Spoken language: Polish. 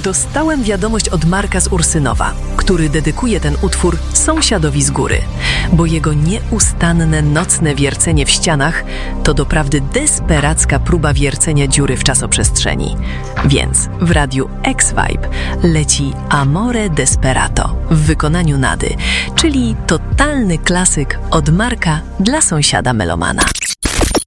Dostałem wiadomość od Marka z Ursynowa, który dedykuje ten utwór sąsiadowi z góry, bo jego nieustanne nocne wiercenie w ścianach to doprawdy desperacka próba wiercenia dziury w czasoprzestrzeni. Więc w radiu X-Vibe leci Amore Desperato w wykonaniu Nady, czyli totalny klasyk od Marka dla sąsiada melomana.